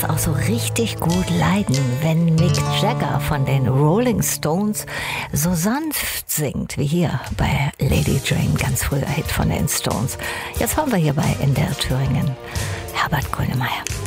das auch so richtig gut leiden, wenn Mick Jagger von den Rolling Stones so sanft singt, wie hier bei Lady Jane, ganz früher Hit von den Stones. Jetzt haben wir hier bei NDR Thüringen Herbert Grönemeyer.